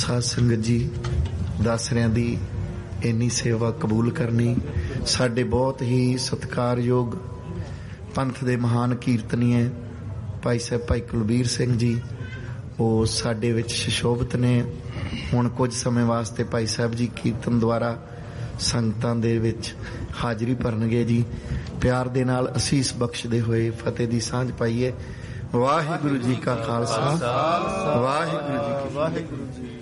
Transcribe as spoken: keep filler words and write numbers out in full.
ਸਾਧ ਸੰਗਤ ਜੀ, ਦਾਸਰਿਆਂ ਦੀ ਇੰਨੀ ਸੇਵਾ ਕਬੂਲ ਕਰਨੀ। ਸਾਡੇ ਬਹੁਤ ਹੀ ਸਤਿਕਾਰਯੋਗ ਪੰਥ ਦੇ ਮਹਾਨ ਕੀਰਤਨੀਏ ਭਾਈ ਸਾਹਿਬ ਭਾਈ ਕੁਲਬੀਰ ਸਿੰਘ ਜੀ, ਉਹ ਸਾਡੇ ਵਿੱਚ ਸੁਸ਼ੋਭਿਤ ਨੇ। ਹੁਣ ਕੁਝ ਸਮੇਂ ਵਾਸਤੇ ਭਾਈ ਸਾਹਿਬ ਜੀ ਕੀਰਤਨ ਦੁਆਰਾ ਸੰਗਤਾਂ ਦੇ ਵਿੱਚ ਹਾਜ਼ਰੀ ਭਰਨਗੇ ਜੀ। ਪਿਆਰ ਦੇ ਨਾਲ ਅਸੀਸ ਬਖਸ਼ਦੇ ਹੋਏ ਫਤਿਹ ਦੀ ਸਾਂਝ ਪਾਈਏ। ਵਾਹਿਗੁਰੂ ਜੀ ਕਾ ਖਾਲਸਾ, ਵਾਹਿਗੁਰੂ ਜੀ ਕੀ ਫਤਿਹ।